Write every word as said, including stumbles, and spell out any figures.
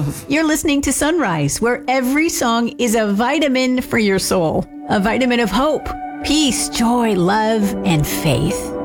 You're listening to Sunrise, where every song is a vitamin for your soul. A vitamin of hope, peace, joy, love, and faith.